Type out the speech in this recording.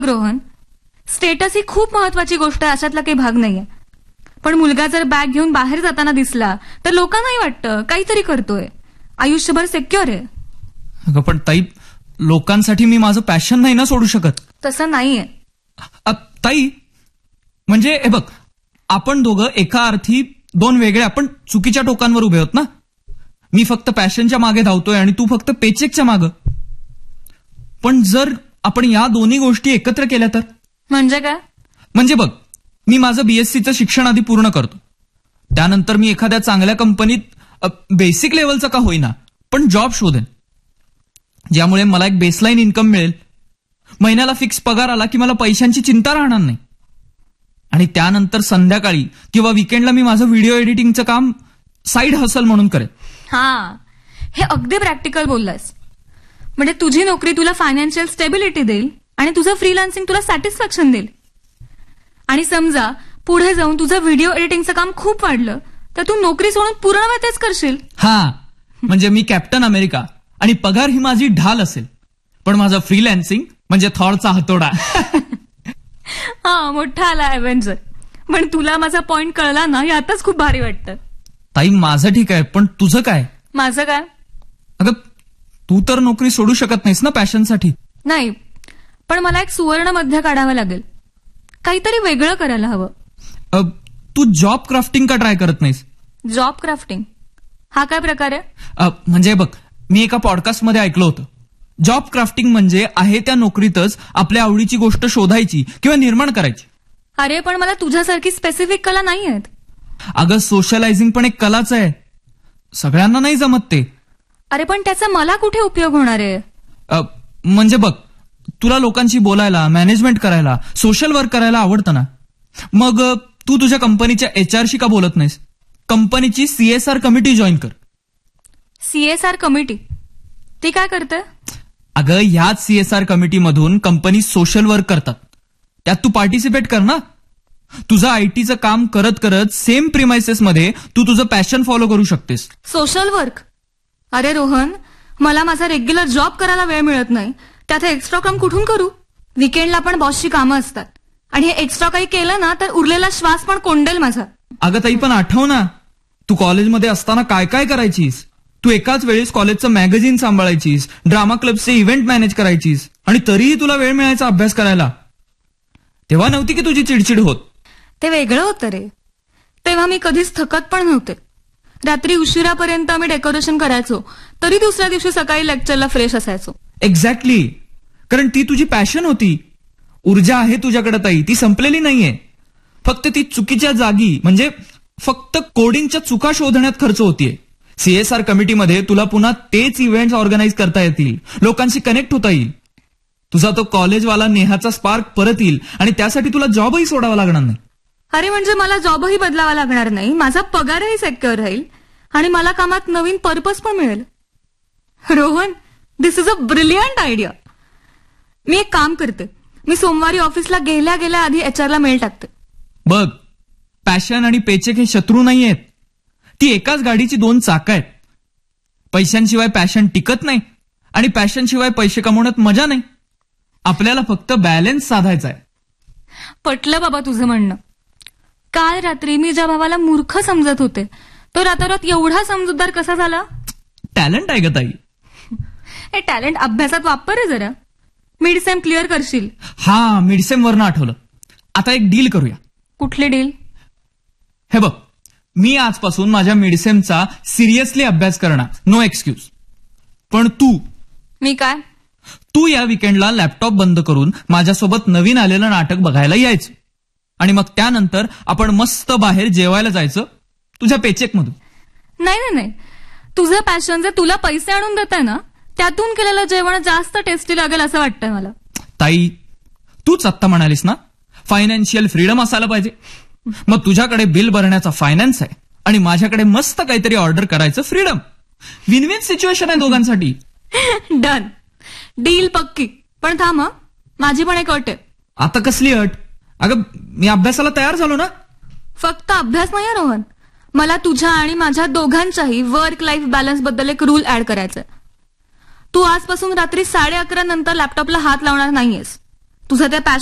Rohan, status ही खूप महत्वाची गोष्ट आहे, अशातला काही भाग नाहीये. पण मुलगा जर बॅग घेऊन बाहेर जाताना दिसला तर लोकांनाही वाटतं काहीतरी करतोय, आयुष्यभर सिक्युअर आहे. अगं पण ताई, लोकांसाठी मी माझं पॅशन नाही ना सोडू शकत. तसं नाहीये ताई. म्हणजे हे बघ, आपण दोघं एका अर्थी दोन वेगळ्या पण चुकीच्या टोकांवर उभे आहोत ना. मी फक्त पॅशनच्या मागे धावतोय आणि तू फक्त पेचेकच्या मागं. पण जर आपण या दोन्ही गोष्टी एकत्र केल्या तर? म्हणजे काय? म्हणजे बघ, मी माझं बीएससीचं शिक्षण आधी पूर्ण करतो. त्यानंतर मी एखाद्या चांगल्या कंपनीत बेसिक लेवलचा का होईना पण जॉब शोधेन, ज्यामुळे मला एक बेसलाईन इन्कम मिळेल. महिन्याला फिक्स पगार आला की मला पैशांची चिंता राहणार नाही. आणि त्यानंतर संध्याकाळी किंवा विकेंडला मी माझं व्हिडिओ एडिटिंगचं काम साईड हसल म्हणून करेन. हा, हे अगदी प्रॅक्टिकल बोललास. म्हणजे तुझी नोकरी तुला फायनान्शियल स्टेबिलिटी देईल आणि तुझं फ्रीलान्सिंग तुला सॅटिस्फॅक्शन देईल. आणि समजा पुढे जाऊन तुझं व्हिडिओ एडिटिंगचं काम खूप वाढलं तर तू नोकरी सोडून पूर्ण वेळ तेच करशील. हा, म्हणजे मी कॅप्टन अमेरिका आणि पगार ही माझी ढाल असेल, पण माझं फ्रीलान्सिंग म्हणजे थॉरचा हातोडा. हा, मोठा आला ॲव्हेंजर. पण तुला माझा पॉइंट कळला ना, यातच खूप भारी वाटतं. ताई, माझं ठीक आहे, पण तुझं काय? माझं काय? अगं, तू तर नोकरी सोडू शकत नाहीस ना पॅशनसाठी. नाही, पण मला एक सुवर्ण मध्य काढावं लागेल. काहीतरी वेगळं करायला हवं. तू जॉब क्राफ्टिंग का ट्राय करत नाहीस? जॉब क्राफ्टिंग हा काय प्रकार आहे? म्हणजे बघ, मी एका पॉडकास्टमध्ये ऐकलं होतं, जॉब क्राफ्टिंग म्हणजे आहे त्या नोकरीतच आपल्या आवडीची गोष्ट शोधायची किंवा निर्माण करायची. अरे पण मला तुझ्यासारखी स्पेसिफिक कला नाही आहेत. अगं, सोशलायझिंग पण एक कलाच आहे, सगळ्यांना नाही जमत ते. अरे पण त्याचा मला कुठे उपयोग होणार आहे? म्हणजे बघ, तुला लोकांशी बोलायला, मॅनेजमेंट करायला, सोशल वर्क करायला आवडतं ना. मग तू तुझ्या कंपनीच्या एचआरशी का बोलत नाहीस? कंपनीची सीएसआर कमिटी जॉईन कर. CSR committee? ती काय करते? अगं, ह्याच सीएसआर कमिटीमधून कंपनी सोशल वर्क करतात, त्यात तू पार्टिसिपेट कर ना. तुझं आयटीचं काम करत करत सेम प्रिमाइसेसमध्ये तू तुझं पॅशन फॉलो करू शकतेस. Social work? अरे रोहन, मला माझा रेग्युलर जॉब करायला वेळ मिळत नाही, त्यात एक्स्ट्रा काम कुठून करू? विकेंडला पण बॉसची कामं असतात आणि हे एक्स्ट्रा काही केलं ना तर उरलेला श्वास पण कोंडेल माझा. अगं ताई, पण आठव ना, तू कॉलेजमध्ये असताना काय काय करायचीस. तू एकाच वेळेस कॉलेजचं मॅगझिन सांभाळायचीस, ड्रामा क्लबचे इव्हेंट मॅनेज करायचीस, आणि तरीही तुला वेळ मिळायचा अभ्यास करायला. तेव्हा नव्हती की तुझी चिडचिड होत? ते वेगळं होतं रे. तेव्हा मी कधीच थकत पण नव्हते. रात्री उशिरापर्यंत आम्ही डेकोरेशन करायचो, तरी दुसऱ्या दिवशी सकाळी लेक्चरला फ्रेश असायचो. एक्झॅक्टली, कारण ती तुझी पॅशन होती. ऊर्जा आहे तुझ्याकडे ताई, ती संपलेली नाहीये. फक्त ती चुकीच्या जागी, म्हणजे फक्त कोडिंगच्या चुका शोधण्यात खर्च होतीये. सीएसआर कमिटीमध्ये तुला पुन्हा तेच इव्हेंट्स ऑर्गनाईज करता येतील, लोकांशी कनेक्ट होता येईल. तुझा तो कॉलेजवाला नेहाचा स्पार्क परत येईल आणि त्यासाठी तुला जॉबही सोडावा लागणार नाही. अरे म्हणजे मला जॉबही बदलावा लागणार नाही, माझा पगारही सिक्युअर राहील आणि मला कामात नवीन पर्पज पण मिळेल. रोहन, दिस इज अ ब्रिलियंट आयडिया. मी एक काम करते, मी सोमवारी ऑफिसला गेल्या गेल्या आधी एचआरला मेल टाकते. बघ, पॅशन आणि पेचेक हे शत्रू नाही आहेत, ती एकाच गाडीची दोन चाकं आहेत. पैशांशिवाय पॅशन टिकत नाही आणि पॅशनशिवाय पैसे कमवण्यात मजा नाही. आपल्याला फक्त बॅलन्स साधायचा आहे. पटलं बाबा तुझं म्हणणं. काल रात्री मी ज्या भावाला मूर्ख समजत होते तो रातोरात एवढा समजूतदार कसा झाला? टॅलेंट आहे ग ताई. हे टॅलेंट अभ्यासात वापर रे जरा. मिडसेम क्लिअर करशील? हा, मिडसेम वरनं आठवलं. आता एक डील करूया. कुठली डील? हे बघ, मी आजपासून माझ्या मिडसेमचा सिरियसली अभ्यास करणार, नो एक्सक्यूज. पण तू? मी काय? तू या विकेंडला लॅपटॉप बंद करून माझ्यासोबत नवीन आलेलं नाटक बघायला यायचं आणि मग त्यानंतर आपण मस्त बाहेर जेवायला जायचं तुझ्या पेचेक मधून. नाही नाही नाही, तुझं पॅशन जे तुला पैसे आणून देत आहे ना, त्यातून केलेलं जेवण जास्त टेस्टी लागेल असं वाटतंय मला. ताई, तूच आत्ता म्हणालीस ना, फायनान्शियल फ्रीडम असायला पाहिजे. मग तुझ्याकडे बिल भरण्याचा फायनान्स आहे आणि माझ्याकडे मस्त काहीतरी ऑर्डर करायचं फ्रीडम. विन विन सिच्युएशन आहे दोघांसाठी. डन, डील पक्की. पण थांब, माझी पण एक अट आहे. आता कसली अट? अगं, मी अभ्यासाला तयार झालो ना. फक्त अभ्यास नाही रोहन, मला तुझ्या आणि माझ्या दोघांच्याही वर्क लाईफ बॅलन्स बद्दल एक रूल ऍड करायचा. तू आजपासून रात्री 11:30 नंतर लॅपटॉपला हात लावणार नाहीयेस. तुझं त्या